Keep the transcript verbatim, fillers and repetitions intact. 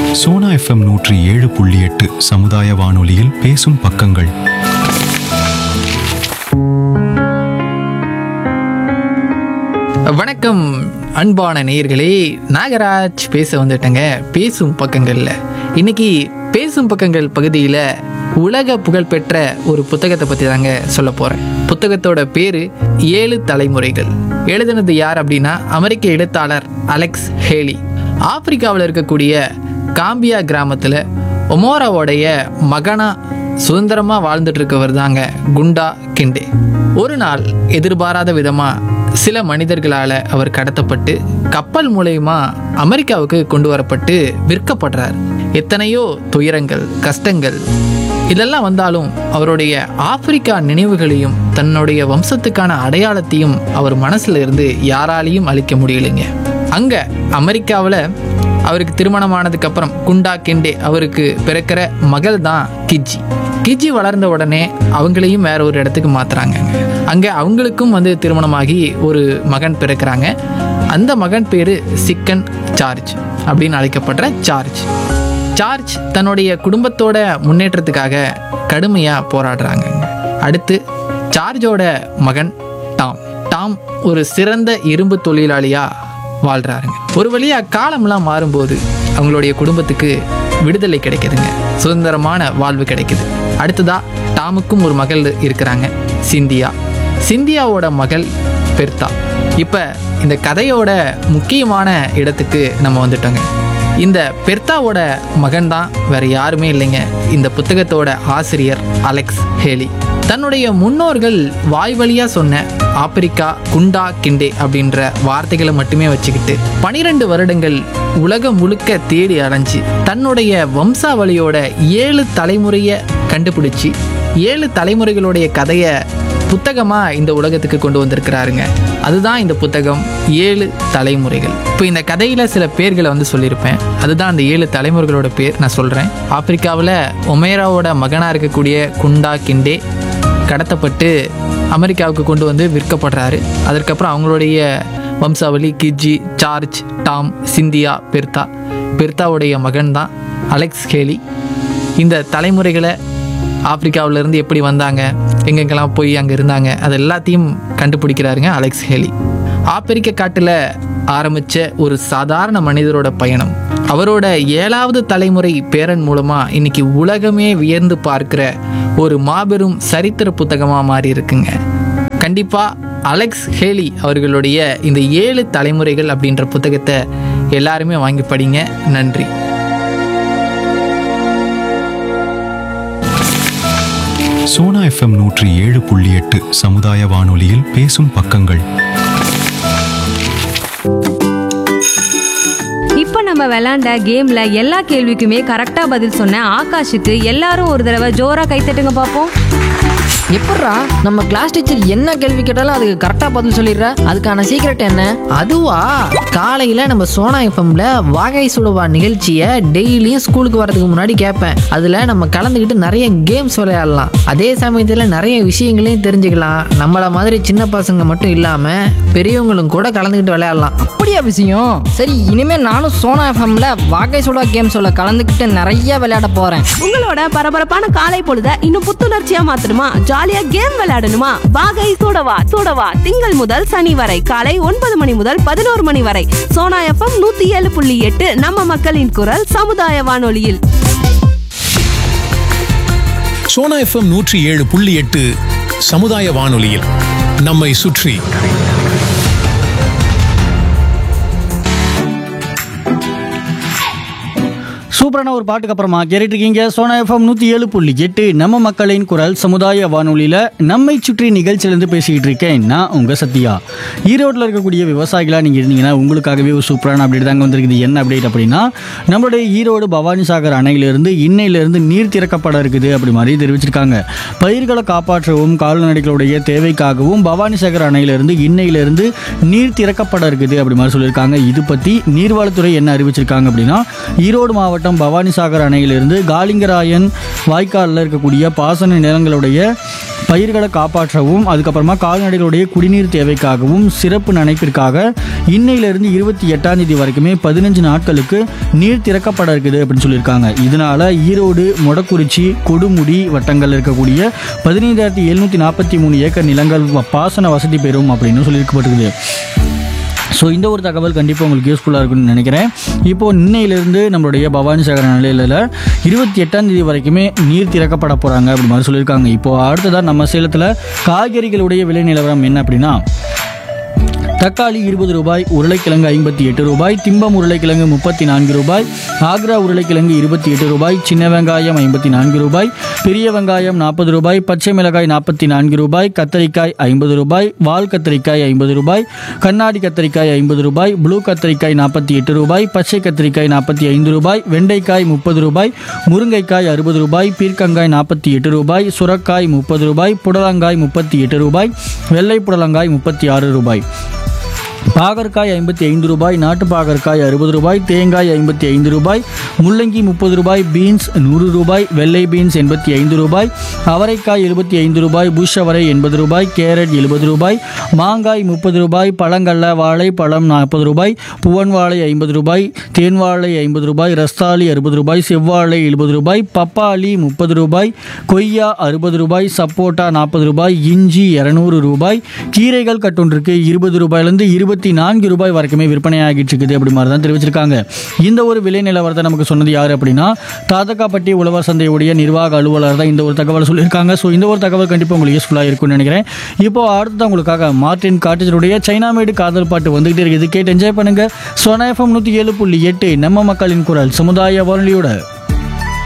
Sona FM நூற்றி ஏழு புள்ளி எட்டு சமுதாய வானொலியில் பேசும் பக்கங்கள். வணக்கம் அன்பான நேயர்களே, நாகராஜ் பேச வந்துட்டேங்க பேசும் பக்கங்களில். இன்னைக்கு பேசும் பக்கங்கள் பகுதியில் உலக புகழ்பெற்ற ஒரு புத்தகத்தை பற்றி தாங்க சொல்ல போகிறேன். புத்தகத்தோட பேர் ஏழு தலைமுறைகள். எழுதுனது யார் அப்படின்னா அமெரிக்க எழுத்தாளர் அலெக்ஸ் ஹேலி. ஆப்பிரிக்காவில் இருக்கக்கூடிய காம்பியா கிராமத்தில் ஒமோராவோடைய மகனா சுதந்திரமாக வாழ்ந்துட்டு இருக்கவர் தாங்க குண்டா கிண்டே. ஒரு நாள் எதிர்பாராத விதமாக சில மனிதர்களால் அவர் கடத்தப்பட்டு கப்பல் மூலயமா அமெரிக்காவுக்கு கொண்டு வரப்பட்டு விற்கப்படுறார். எத்தனையோ துயரங்கள், கஷ்டங்கள் இதெல்லாம் வந்தாலும் அவருடைய ஆப்பிரிக்கா நினைவுகளையும் தன்னுடைய வம்சத்துக்கான அடையாளத்தையும் அவர் மனசுல இருந்து யாராலையும் அழிக்க முடியலைங்க. அங்க அமெரிக்காவில் அவருக்கு திருமணமானதுக்கு அப்புறம் குண்டா கிண்டே அவருக்கு பிறக்கிற மகள் தான் கிஜி. கிஜி வளர்ந்த உடனே அவங்களையும் வேற ஒரு இடத்துக்கு மாத்துறாங்க. அங்கே அவங்களுக்கும் வந்து திருமணமாகி ஒரு மகன் பிறக்கிறாங்க. அந்த மகன் பேரு சிக்கன் சார்ஜ் அப்படின்னு அழைக்கப்படுற சார்ஜ். சார்ஜ் தன்னுடைய குடும்பத்தோட முன்னேற்றத்துக்காக கடுமையாக போராடுறாங்க. அடுத்து சார்ஜோட மகன் டாம். டாம் ஒரு சிறந்த இரும்பு தொழிலாளியாக வாழ்கிறாருங்க. ஒரு வழியாக காலம்லாம் மாறும்போது அவங்களுடைய குடும்பத்துக்கு விடுதலை கிடைக்குதுங்க, சுதந்திரமான வாழ்வு கிடைக்குது. அடுத்ததா டாமுக்கும் ஒரு மகள் இருக்கிறாங்க, சிந்தியா. சிந்தியாவோட மகள் பெர்தா. இப்போ இந்த கதையோட முக்கியமான இடத்துக்கு நம்ம வந்துட்டோங்க. இந்த பெர்தாவோட மகன் தான் வேற யாருமே இல்லைங்க, இந்த புத்தகத்தோட ஆசிரியர் அலெக்ஸ் ஹேலி. தன்னுடைய முன்னோர்கள் வாய் வழியா சொன்ன ஆப்பிரிக்கா குண்டா கிண்டே அப்படின்ற வார்த்தைகளை மட்டுமே வச்சுக்கிட்டு பனிரெண்டு வருடங்கள் உலகம் முழுக்க தேடி அலைஞ்சு தன்னுடைய வம்சாவளியோட ஏழு தலைமுறையை கண்டுபிடிச்சி ஏழு தலைமுறைகளுடைய கதையை புத்தகமாக இந்த உலகத்துக்கு கொண்டு வந்திருக்கிறாருங்க. அதுதான் இந்த புத்தகம் ஏழு தலைமுறைகள். இப்போ இந்த கதையில் சில பேர்களை வந்து சொல்லியிருப்பேன், அதுதான் அந்த ஏழு தலைமுறைகளோட பேர் நான் சொல்கிறேன். ஆப்பிரிக்காவில் ஒமேராவோட மகனாக இருக்கக்கூடிய குண்டா கிண்டே கடத்தப்பட்டு அமெரிக்காவுக்கு கொண்டு வந்து விற்கப்படுறாரு. அதற்கப்புறம் அவங்களுடைய வம்சாவளி கிஜி, சார்ஜ், டாம், சிந்தியா, பெர்தா. பெர்தாவுடைய மகன் தான் அலெக்ஸ் ஹேலி. இந்த தலைமுறைகளை ஆப்பிரிக்காவிலேருந்து எப்படி வந்தாங்க, எங்கெங்கெல்லாம் போய் அங்கே இருந்தாங்க, அது எல்லாத்தையும் கண்டுபிடிக்கிறாருங்க அலெக்ஸ் ஹேலி. ஆப்பிரிக்க காட்டில் ஆரம்பித்த ஒரு சாதாரண மனிதரோட பயணம் அவரோட ஏழாவது தலைமுறை பேரன் மூலமாக இன்னைக்கு உலகமே வியந்து பார்க்கிற ஒரு மாபெரும் சரித்திர புத்தகமாக மாறி இருக்குங்க. கண்டிப்பாக அலெக்ஸ் ஹேலி அவர்களுடைய இந்த ஏழு தலைமுறைகள் அப்படின்ற புத்தகத்தை எல்லாருமே வாங்கி படிங்க. நன்றி. சோனா எஃப்எம் நூற்றி ஏழு புள்ளி எட்டு சமுதாய வானொலியில் பேசும் பக்கங்கள். இப்போ நம்ம விளையாண்ட கேம்ல எல்லா கேள்விக்குமே கரெக்டா பதில் சொன்ன ஆகாஷுக்கு எல்லாரும் ஒரு தடவை ஜோரா கைத்தட்டுங்க பார்ப்போம். எப்பட்றா நம்ம கிளாஸ் டீச்சர் என்ன கேள்வி கேட்டாலும் அதுக்கு கரெக்டாக பதில் சொல்லிடுற? அதுக்கான சீக்ரெட் என்ன? அதுவா, காலையில் நம்ம சோனா எஃப்எம்ல வாகை சுடுவா நிகழ்ச்சியை டெய்லியும் ஸ்கூலுக்கு வரதுக்கு முன்னாடி கேட்பேன். அதில் நம்ம கலந்துக்கிட்டு நிறைய கேம்ஸ் விளையாடலாம், அதே சமயத்தில் நிறைய விஷயங்களையும் தெரிஞ்சுக்கலாம். நம்மளை மாதிரி சின்ன பசங்க மட்டும் இல்லாமல் பெரியவங்களும் கூட கலந்துக்கிட்டு விளையாடலாம். அப்படியா விஷயம்? சரி, இனிமேல் நானும் சோனா எஃப்எம்ல வாகை சுடுவா கேம்ஸோட கலந்துக்கிட்டு நிறைய விளையாட போகிறேன். உங்களோட பரபரப்பான காலை பொழுத இன்னும் புத்துணர்ச்சியா மாத்தணுமா, ஜாலியா கேம் விளையாடணுமா? வாகை சூடவா சூடவா திங்கள் முதல் சனி வரை காலை ஒன்பது மணி முதல் பதினோரு மணி வரை சோனா எஃப்எம் நூத்தி ஏழு புள்ளி எட்டு நம்ம மக்களின் குரல் சமுதாய வானொலியில். சோனா எஃப்எம் நூற்றி ஏழு புள்ளி எட்டு சமுதாய வானொலியில் நம்மை சுற்றி. சூப்பரான ஒரு பாட்டுக்கு அப்புறமா கேட்டுட்டு இருக்கீங்க சோனா எஃப்எம் நூற்றி ஏழு புள்ளி எட்டு நம்ம மக்களின் குரல் சமுதாய வானொலியில் நம்மை சுற்றி நிகழ்ச்சியிலேருந்து பேசிக்கிட்டு இருக்கேன் நான் உங்கள் சத்யா. ஈரோட்டில் இருக்கக்கூடிய விவசாயிகளாக நீங்கள் இருந்தீங்கன்னா உங்களுக்காகவே ஒரு சூப்பரான அப்டேட் தாங்க வந்திருக்குது. என்ன அப்டேட் அப்படின்னா, நம்மளுடைய ஈரோடு பவானி சாகர் அணையிலிருந்து இன்னையிலிருந்து நீர் திறக்கப்பட இருக்குது அப்படி மாதிரி தெரிவிச்சிருக்காங்க. பயிர்களை காப்பாற்றவும் கால்நடைகளுடைய தேவைக்காகவும் பவானி சாகர் அணையிலிருந்து இன்னையிலிருந்து நீர் திறக்கப்பட இருக்குது அப்படி மாதிரி சொல்லியிருக்காங்க. இது பற்றி நீர்வளத்துறை என்ன அறிவிச்சிருக்காங்க அப்படின்னா, ஈரோடு மாவட்டம் மாவட்டம் பவானிசாகர் அணையிலிருந்து காலிங்கராயன் வாய்க்காலில் இருக்கக்கூடிய பாசன நிலங்களுடைய பயிர்களை காப்பாற்றவும் அதுக்கப்புறமா கால்நடைகளுடைய குடிநீர் தேவைக்காகவும் சிறப்பு நனைப்பிற்காக இன்னையிலிருந்து இருபத்தி எட்டாம் தேதி வரைக்குமே பதினஞ்சு நாட்களுக்கு நீர் திறக்கப்பட இருக்குது அப்படின்னு சொல்லியிருக்காங்க. இதனால ஈரோடு, மொடக்குறிச்சி, கொடுமுடி வட்டங்கள் இருக்கக்கூடிய பதினைந்தாயிரத்தி எழுநூற்றி நாற்பத்தி மூணு ஏக்கர் நிலங்கள் பாசன வசதி பெறும் அப்படின்னு சொல்லியிருக்கப்பட்டிருக்குது. ஸோ இந்த ஒரு தகவல் கண்டிப்பாக உங்களுக்கு யூஸ்ஃபுல்லாக இருக்குன்னு நினைக்கிறேன். இப்போது இன்னையிலிருந்து நம்மளுடைய பவானிசாகர் நிலையில் இருபத்தி எட்டாம் தேதி வரைக்குமே நீர் திறக்கப்பட போகிறாங்க அப்படி மாதிரி சொல்லியிருக்காங்க. இப்போது அடுத்ததாக நம்ம சேலத்தில் காய்கறிகளுடைய விலை நிலவரம் என்ன அப்படின்னா, தக்காளி இருபது ரூபாய், உருளைக்கிழங்கு ஐம்பத்தி எட்டு ரூபாய், திம்பம் உருளைக்கிழங்கு முப்பத்தி நான்கு ரூபாய், ஆக்ரா உருளைக்கிழங்கு இருபத்தி எட்டு ரூபாய், சின்ன வெங்காயம் ஐம்பத்தி நான்கு ரூபாய், பெரிய வெங்காயம் நாற்பது ரூபாய், பச்சை மிளகாய் நாற்பத்தி நான்கு ரூபாய், கத்தரிக்காய் ஐம்பது ரூபாய், வால் கத்தரிக்காய் ஐம்பது ரூபாய், கண்ணாடி கத்தரிக்காய் ஐம்பது ரூபாய், ப்ளூ கத்தரிக்காய் நாற்பத்தி எட்டு ரூபாய், பச்சை கத்தரிக்காய் நாற்பத்தி ஐந்து ரூபாய், வெண்டைக்காய் முப்பது ரூபாய், முருங்கைக்காய் அறுபது ரூபாய், பீர்க்கங்காய் நாற்பத்தி எட்டு ரூபாய், சுரக்காய் முப்பது ரூபாய், புடலங்காய் முப்பத்தி எட்டு ரூபாய், வெள்ளை புடலங்காய் முப்பத்தி ஆறு ரூபாய், பாகற்காய் ஐம்பத்தி ஐந்து ரூபாய், நாட்டு பாகற்காய் அறுபது ரூபாய், தேங்காய் ஐம்பத்தி ஐந்து ரூபாய், முள்ளங்கி முப்பது ரூபாய், பீன்ஸ் நூறு ரூபாய், வெள்ளை பீன்ஸ் எண்பத்தி ஐந்து ரூபாய், அவரைக்காய் எழுபத்தி ஐந்து ரூபாய், புஷ் அவரை எண்பது ரூபாய், கேரட் எழுபது ரூபாய், மாங்காய் முப்பது ரூபாய், பழங்கல்ல வாழை பழம் நாற்பது ரூபாய், புவன் வாழை ஐம்பது ரூபாய், தேன் வாழை ஐம்பது ரூபாய், ரஸ்தாலி அறுபது ரூபாய், செவ்வாழை எழுபது ரூபாய், பப்பாளி முப்பது ரூபாய், கொய்யா அறுபது ரூபாய், சப்போட்டா நாற்பது ரூபாய், இஞ்சி இரநூறு ரூபாய், கீரைகள் கட்டொன்றுக்கு இருபது ரூபாயிலிருந்து இருபத்தி நான்கு ரூபாய் வரைக்குமே விற்பனை ஆகிட்டு இருக்குது அப்படி மாதிரி தான் தெரிவிச்சிருக்காங்க. இந்த ஒரு விலை நிலவரத்தை நமக்கு சொன்னது யார் அப்படின்னா, தாதகாப்பட்டி உழவர் சந்தையுடைய நிர்வாக அலுவலர் தான் இந்த ஒரு தகவல் சொல்லியிருக்காங்க. ஸோ இந்த ஒரு தகவல் கண்டிப்பாக உங்களுக்கு யூஸ்ஃபுல்லாக இருக்கும்னு நினைக்கிறேன். இப்போ அடுத்தது உங்களுக்காக மார்டின் காட்டேஜருடைய சைனா மேடு காதல் பாட்டு வந்துகிட்டே இருக்குது. கேட்டு என்ஜாய் பண்ணுங்க. சோனா எஃப்எம் நூற்றி ஏழு புள்ளி எட்டு நம்ம மக்களின் குரல் சமுதாய வானொலியோட